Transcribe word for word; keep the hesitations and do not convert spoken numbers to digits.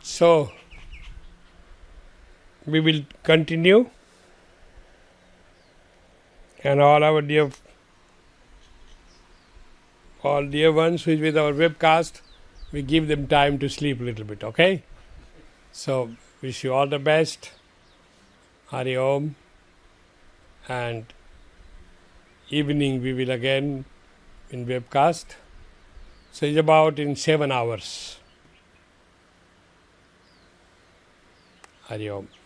So we will continue, and all our dear all dear ones who is with our webcast, we give them time to sleep a little bit, okay? So wish you all the best. Hari Om. And evening we will again in webcast. So it's about in seven hours. Hari Om.